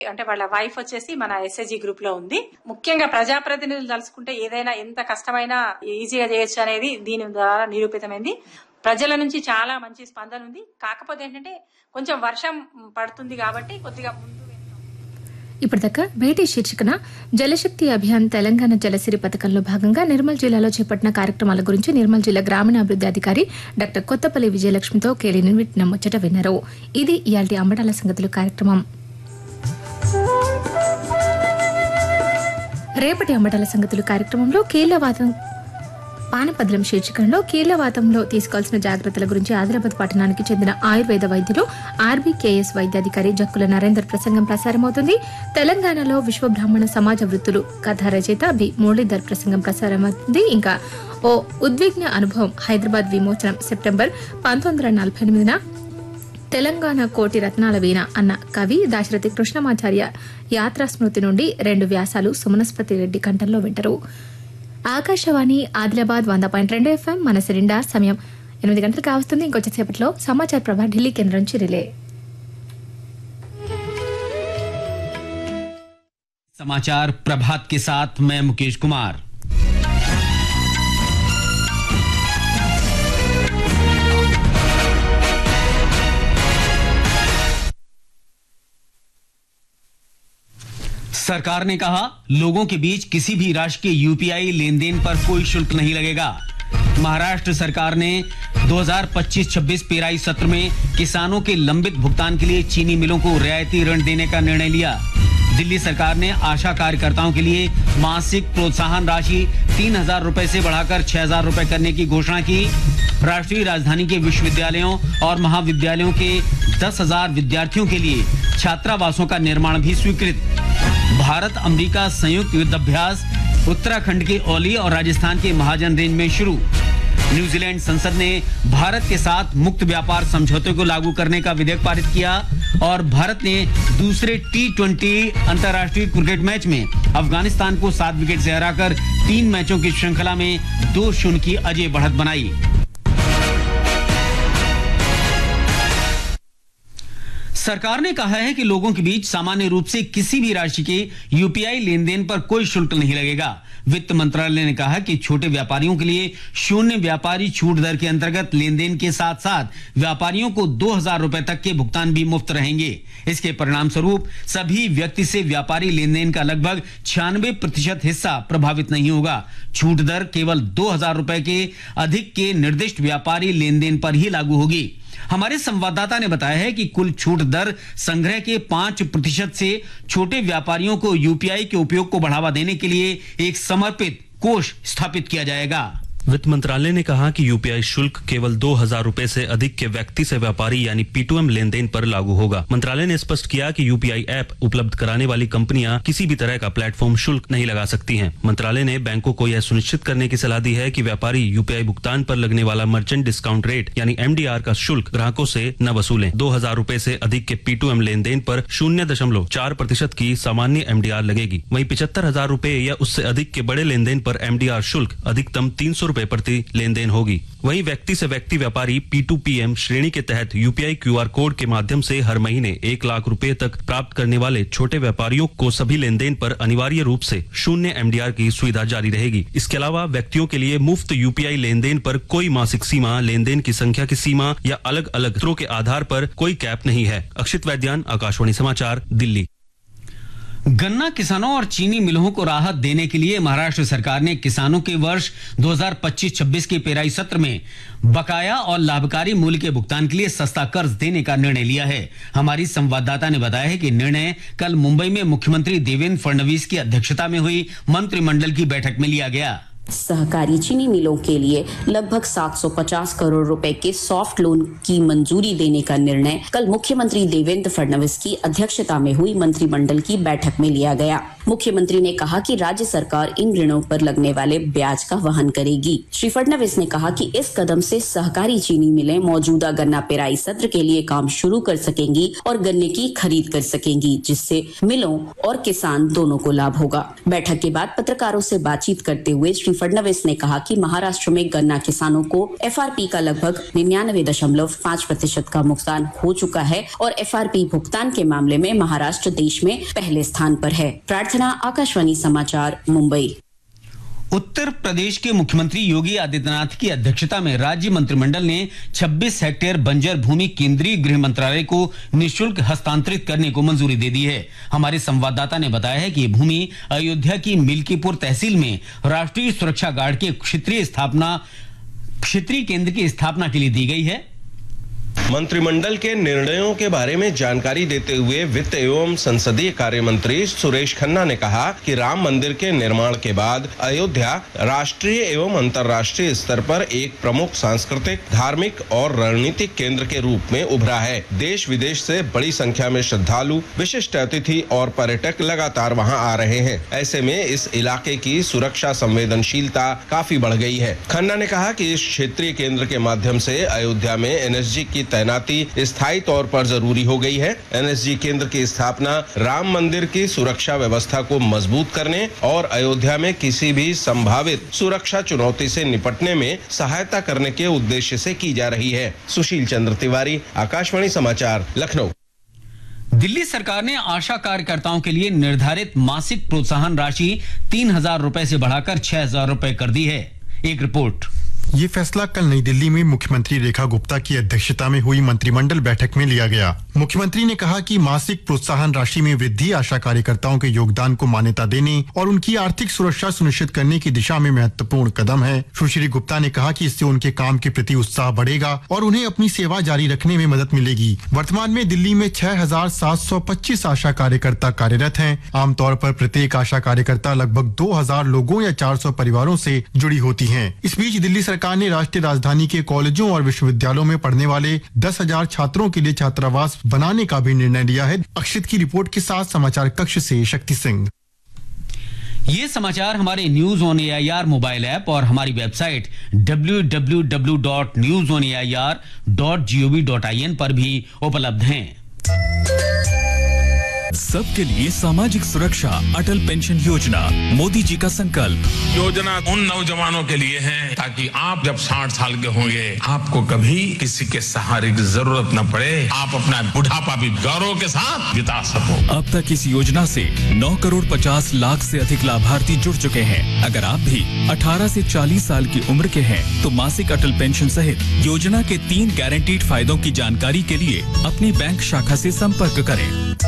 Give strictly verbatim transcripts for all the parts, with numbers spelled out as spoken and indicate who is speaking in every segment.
Speaker 1: అంటే వాళ్ళ వైఫ్ వచ్చేసి మన ఎస్ఎస్జి గ్రూప్ లో ఉంది. ముఖ్యంగా ప్రజాప్రతినిధులు తలుచుకుంటే ఏదైనా ఎంత కష్టమైనా ఈజీగా చేయొచ్చు అనేది దీని ద్వారా నిరూపితమైంది. ప్రజల నుంచి చాలా మంచి స్పందన ఉంది. కాకపోతే ఏంటంటే కొంచెం వర్షం పడుతుంది కాబట్టి కొద్దిగా ముందు.
Speaker 2: ఇప్పటిదాకా భేటీ శీర్షికన జలశక్తి అభియాన్ తెలంగాణ జలసిరి పథకంలో భాగంగా నిర్మల్ జిల్లాలో చేపట్టిన కార్యక్రమాల గురించి నిర్మల్ జిల్లా గ్రామీణాభివృద్ది అధికారి డాక్టర్ కొత్తపల్లి విజయలక్ష్మితో కేలిని ముచ్చట విన్నారు. ఇది ఇయాల్టి అంబటాల సంగతులు కార్యక్రమం. రేపటి అంబటాల సంగతులు కార్యక్రమంలో కీళ్లవాతం పానపద్రం శీర్షికలో కీళ్లవాతంలో తీసుకోవాల్సిన జాగ్రత్తల గురించి ఆదిలాబాద్ పట్టణానికి చెందిన ఆయుర్వేద వైద్యులు ఆర్బీకేఎస్ వైద్యాధికారి జక్కుల నరేందర్ ప్రసంగం ప్రసారమవుతుంది. తెలంగాణలో విశ్వబ్రాహ్మణ సమాజ వృత్తులు కథా రచయిత బి మురళీధర్ ప్రసంగం ప్రసారమవుతుంది. ఇంకా ఓ ఉద్విగ్న అనుభవం హైదరాబాద్ విమోచనం సెప్టెంబర్ పంతొమ్మిది వందల నలభై ఎనిమిదిన తెలంగాణ కోటి రత్నాల వీణ అన్న కవి దాశరథి కృష్ణమాచార్య యాత్రా స్మృతి నుండి రెండు వ్యాసాలు సుమనస్పతి రెడ్డి కంఠంలో వింటారు. ఆకాశవాణి ఆదిలాబాద్ వంద పాయింట్ రెండు ఎఫ్ఎం మనసు నిండా సమయం ఎనిమిది గంటలకు కావస్తుంది. ఇంకొచ్చేసేపట్లో సమాచార ప్రభ ఢిల్లీ కేంద్రం నుంచి రిలే.
Speaker 3: समाचार प्रभात के साथ मैं मुकेश कुमार। सरकार ने कहा, लोगों के बीच किसी भी राशि के यूपीआई लेन देन पर कोई शुल्क नहीं लगेगा। महाराष्ट्र सरकार ने दो हज़ार पच्चीस छब्बीस पेराई सत्र में किसानों के लंबित भुगतान के लिए चीनी मिलों को रियायती ऋण देने का निर्णय लिया। दिल्ली सरकार ने आशा कार्यकर्ताओं के लिए मासिक प्रोत्साहन राशि तीन हजार रूपए से बढ़ाकर छह हजार रूपए करने की घोषणा की। राष्ट्रीय राजधानी के विश्वविद्यालयों और महाविद्यालयों के दस हजार विद्यार्थियों के लिए छात्रावासों का निर्माण भी स्वीकृत। भारत अमेरिका संयुक्त युद्धाभ्यास उत्तराखंड के औली और राजस्थान के महाजन रेंज में शुरू। न्यूजीलैंड संसद ने भारत के साथ मुक्त व्यापार समझौते को लागू करने का विधेयक पारित किया और भारत ने दूसरे टी ट्वेंटी अंतर्राष्ट्रीय क्रिकेट मैच में अफगानिस्तान को सात विकेट से हराकर तीन मैचों की श्रृंखला में दो शून्य की अजय बढ़त बनाई। सरकार ने कहा है कि लोगों के बीच सामान्य रूप से किसी भी राशि के यूपीआई लेन देन पर कोई शुल्क नहीं लगेगा। वित्त मंत्रालय ने कहा कि छोटे व्यापारियों के लिए शून्य व्यापारी छूट दर के अंतर्गत लेन देन के साथ साथ व्यापारियों को दो हजार रुपए तक के भुगतान भी मुफ्त रहेंगे। इसके परिणाम स्वरूप सभी व्यक्ति से व्यापारी लेन देन का लगभग छियानवे प्रतिशत हिस्सा प्रभावित नहीं होगा। छूट दर केवल दो हजार रुपए के अधिक के निर्दिष्ट व्यापारी लेन देन पर ही लागू होगी। हमारे संवाददाता ने बताया है कि कुल छूट दर संग्रह के पांच प्रतिशत से छोटे व्यापारियों को यूपीआई के उपयोग को बढ़ावा देने के लिए एक समर्पित कोष स्थापित किया जाएगा।
Speaker 4: वित्त मंत्रालय ने कहा कि यूपीआई शुल्क केवल दो हजार रूपए से अधिक के व्यक्ति से व्यापारी यानी P to M lane then पर लागू होगा। मंत्रालय ने स्पष्ट किया कि यूपीआई ऐप उपलब्ध कराने वाली कंपनियां किसी भी तरह का प्लेटफॉर्म शुल्क नहीं लगा सकती हैं। मंत्रालय ने बैंकों को यह सुनिश्चित करने की सलाह दी है कि व्यापारी यूपीआई भुगतान पर लगने वाला मर्चेंट डिस्काउंट रेट यानी एमडीआर का शुल्क ग्राहकों से न वसूलें। दो हजार रूपए से अधिक के P to M lane then पर शून्य दशमलव चार प्रतिशत की सामान्य एमडीआर लगेगी। वहीं पिछहत्तर हजार रूपए या उससे अधिक के बड़े लेन देन पर एमडीआर शुल्क अधिकतम तीन सौ रूपए प्रति लेन देन होगी। वहीं व्यक्ति से व्यक्ति व्यापारी पी टू पी एम श्रेणी के तहत यूपीआई क्यूआर कोड के माध्यम से हर महीने एक लाख रुपए तक प्राप्त करने वाले छोटे व्यापारियों को सभी लेन देन पर अनिवार्य रूप से शून्य एमडीआर की सुविधा जारी रहेगी। इसके अलावा व्यक्तियों के लिए मुफ्त यूपीआई लेन देन पर कोई मासिक सीमा, लेन देन की संख्या की सीमा या अलग अलग सूत्रों के आधार पर कोई कैप नहीं है। अक्षित वैद्यान, आकाशवाणी समाचार, दिल्ली।
Speaker 3: गन्ना किसानों और चीनी मिलों को राहत देने के लिए महाराष्ट्र सरकार ने किसानों के वर्ष दो हज़ार पच्चीस छब्बीस के पेराई सत्र में बकाया और लाभकारी मूल्य के भुगतान के लिए सस्ता कर्ज देने का निर्णय लिया है। हमारी संवाददाता ने बताया है कि निर्णय कल मुंबई में मुख्यमंत्री देवेंद्र फडणवीस की अध्यक्षता में हुई मंत्रिमंडल की बैठक में लिया गया।
Speaker 5: सहकारी चीनी मिलों के लिए लगभग सात सौ पचास करोड़ रुपए के सॉफ्ट लोन की मंजूरी देने का निर्णय कल मुख्यमंत्री देवेंद्र फडणवीस की अध्यक्षता में हुई मंत्रिमंडल की बैठक में लिया गया। मुख्यमंत्री ने कहा कि राज्य सरकार इन ऋणों पर लगने वाले ब्याज का वहन करेगी। श्री फडणवीस ने कहा कि इस कदम से सहकारी चीनी मिलें मौजूदा गन्ना पेराई सत्र के लिए काम शुरू कर सकेंगी और गन्ने की खरीद कर सकेंगी, जिससे मिलों और किसान दोनों को लाभ होगा। बैठक के बाद पत्रकारों से बातचीत करते हुए श्री मुख्यमंत्री फडणवीस ने कहा कि महाराष्ट्र में गन्ना किसानों को एफआरपी का लगभग निन्यानवे दशमलव पाँच प्रतिशत का भुगतान हो चुका है और एफआरपी भुगतान के मामले में महाराष्ट्र देश में पहले स्थान पर है। प्रार्थना, आकाशवाणी समाचार, मुंबई।
Speaker 3: उत्तर प्रदेश के मुख्यमंत्री योगी आदित्यनाथ की अध्यक्षता में राज्य मंत्रिमंडल ने छब्बीस हेक्टेयर बंजर भूमि केंद्रीय गृह मंत्रालय को निःशुल्क हस्तांतरित करने को मंजूरी दे दी है। हमारे संवाददाता ने बताया है कि ये भूमि अयोध्या की मिल्कीपुर तहसील में राष्ट्रीय सुरक्षा गार्ड के क्षेत्रीय स्थापना क्षेत्रीय केंद्र की स्थापना के लिए दी गई है।
Speaker 6: मंत्रिमंडल के निर्णयों के बारे में जानकारी देते हुए वित्त एवं संसदीय कार्य मंत्री सुरेश खन्ना ने कहा कि राम मंदिर के निर्माण के बाद अयोध्या राष्ट्रीय एवं अंतर्राष्ट्रीय स्तर पर एक प्रमुख सांस्कृतिक, धार्मिक और रणनीतिक केंद्र के रूप में उभरा है। देश विदेश से बड़ी संख्या में श्रद्धालु, विशिष्ट अतिथि और पर्यटक लगातार वहां आ रहे हैं। ऐसे में इस इलाके की सुरक्षा संवेदनशीलता काफी बढ़ गई है। खन्ना ने कहा कि इस क्षेत्रीय केंद्र के माध्यम से अयोध्या में एनएसजी की तैनाती स्थायी तौर पर जरूरी हो गई है। एनएसजी केंद्र की स्थापना राम मंदिर की सुरक्षा व्यवस्था को मजबूत करने और अयोध्या में किसी भी संभावित सुरक्षा चुनौती से निपटने में सहायता करने के उद्देश्य से की जा रही है। सुशील चंद्र तिवारी, आकाशवाणी समाचार, लखनऊ।
Speaker 3: दिल्ली सरकार ने आशा कार्यकर्ताओं के लिए निर्धारित मासिक प्रोत्साहन राशि तीन हजार रुपए से बढ़ाकर छह हजार रुपए कर दी है। एक रिपोर्ट।
Speaker 7: ये फैसला कल नई दिल्ली में मुख्यमंत्री रेखा गुप्ता की अध्यक्षता में हुई मंत्रिमंडल बैठक में लिया गया। मुख्यमंत्री ने कहा कि मासिक प्रोत्साहन राशि में वृद्धि आशा कार्यकर्ताओं के योगदान को मान्यता देने और उनकी आर्थिक सुरक्षा सुनिश्चित करने की दिशा में महत्वपूर्ण कदम है। सुश्री गुप्ता ने कहा कि इससे उनके काम के प्रति उत्साह बढ़ेगा और उन्हें अपनी सेवा जारी रखने में मदद मिलेगी। वर्तमान में दिल्ली में छह हजार सात सौ पच्चीस आशा कार्यकर्ता कार्यरत हैं। आमतौर पर प्रत्येक आशा कार्यकर्ता लगभग दो हजार लोगों या चार सौ परिवारों से जुड़ी होती है। इस बीच दिल्ली सरकार ने राष्ट्रीय राजधानी के कॉलेजों और विश्वविद्यालयों में पढ़ने वाले दस हजार छात्रों के लिए छात्रावास बनाने का भी निर्णय लिया है। अक्षित की रिपोर्ट के साथ समाचार कक्ष से शक्ति सिंह।
Speaker 3: ये समाचार हमारे news on AIR mobile app और हमारी website W W W dot news on AIR dot G O V dot I N पर भी उपलब्ध हैं।
Speaker 8: सबके लिए सामाजिक सुरक्षा, अटल पेंशन योजना, मोदी जी का संकल्प।
Speaker 9: योजना उन नौजवानों के लिए है ताकि आप जब साठ साल के होंगे आपको कभी किसी के सहारे की जरूरत न पड़े, आप अपना बुढ़ापा भी गौरव के साथ बिता सको।
Speaker 8: अब तक इस योजना से नौ करोड़ पचास लाख से अधिक लाभार्थी जुड़ चुके हैं। अगर आप भी अठारह से चालीस साल की उम्र के हैं तो मासिक अटल पेंशन सहित योजना के तीन गारंटीड फायदों की जानकारी के लिए अपनी बैंक शाखा से संपर्क करें।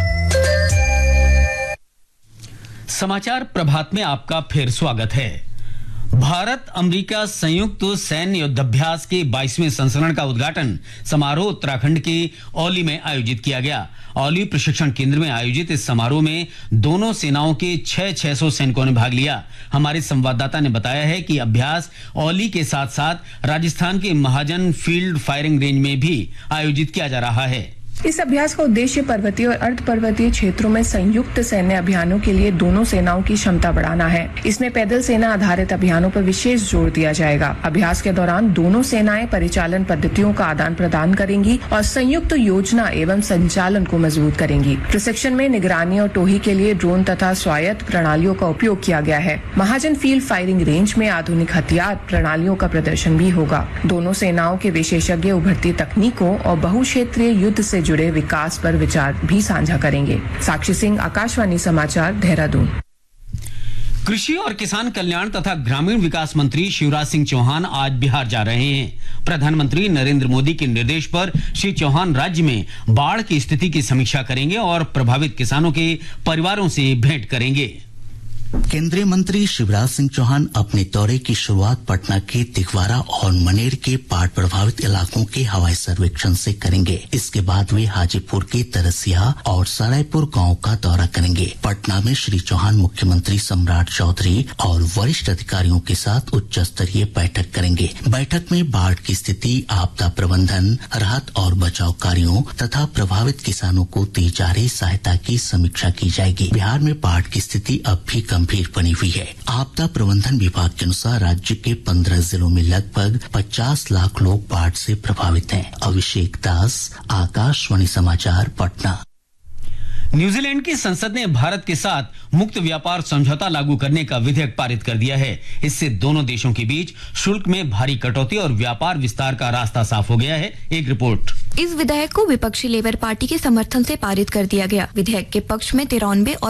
Speaker 3: समाचार प्रभात में आपका फिर स्वागत है। भारत अमेरिका संयुक्त सैन्य युद्धाभ्यास के बाईसवें संस्करण का उद्घाटन समारोह उत्तराखंड के औली में आयोजित किया गया। औली प्रशिक्षण केंद्र में आयोजित इस समारोह में दोनों सेनाओं के छह छह सौ सैनिकों ने भाग लिया। हमारे संवाददाता ने बताया है कि अभ्यास औली के साथ साथ राजस्थान के महाजन फील्ड फायरिंग रेंज में भी आयोजित किया जा रहा है।
Speaker 10: इस अभ्यास का उद्देश्य पर्वतीय और अर्ध पर्वतीय क्षेत्रों में संयुक्त सैन्य अभियानों के लिए दोनों सेनाओं की क्षमता बढ़ाना है। इसमें पैदल सेना आधारित अभियानों पर विशेष जोर दिया जाएगा। अभ्यास के दौरान दोनों सेनाएं परिचालन पद्धतियों का आदान प्रदान करेंगी और संयुक्त योजना एवं संचालन को मजबूत करेंगी। प्रशिक्षण में निगरानी और टोही के लिए ड्रोन तथा स्वायत्त प्रणालियों का उपयोग किया गया है। महाजन फील्ड फायरिंग रेंज में आधुनिक हथियार प्रणालियों का प्रदर्शन भी होगा। दोनों सेनाओं के विशेषज्ञ उभरती तकनीकों और बहुक्षेत्रीय युद्ध से जुड़े विकास पर विचार भी साझा करेंगे। साक्षी सिंह, आकाशवाणी समाचार, देहरादून।
Speaker 3: कृषि और किसान कल्याण तथा ग्रामीण विकास मंत्री शिवराज सिंह चौहान आज बिहार जा रहे हैं। प्रधानमंत्री नरेंद्र मोदी के निर्देश पर श्री चौहान राज्य में बाढ़ की स्थिति की समीक्षा करेंगे और प्रभावित किसानों के परिवारों से भेंट करेंगे।
Speaker 11: केंद्रीय मंत्री शिवराज सिंह चौहान अपने दौरे की शुरुआत पटना के तिगवारा और मनेर के बाढ़ प्रभावित इलाकों के हवाई सर्वेक्षण से करेंगे। इसके बाद वे हाजीपुर के तरसिया और सरायपुर गांव का दौरा करेंगे। पटना में श्री चौहान मुख्यमंत्री सम्राट चौधरी और वरिष्ठ अधिकारियों के साथ उच्च स्तरीय बैठक करेंगे। बैठक में बाढ़ की स्थिति, आपदा प्रबंधन, राहत और बचाव कार्यों तथा प्रभावित किसानों को दी जा रही सहायता की समीक्षा की जाएगी। बिहार में बाढ़ की स्थिति अब भी गंभीर बनी हुई है। आपदा प्रबंधन विभाग के अनुसार राज्य के पंद्रह जिलों में लगभग पचास लाख लोग बाढ़ से प्रभावित हैं। अभिषेक दास, आकाशवाणी समाचार, पटना।
Speaker 3: न्यूजीलैंड की संसद ने भारत के साथ मुक्त व्यापार समझौता लागू करने का विधेयक पारित कर दिया है। इससे दोनों देशों के बीच शुल्क में भारी कटौती और व्यापार विस्तार का रास्ता साफ हो गया है। एक रिपोर्ट।
Speaker 12: इस विधेयक को विपक्षी लेबर पार्टी के समर्थन से पारित कर दिया गया। विधेयक के पक्ष में तिरानवे और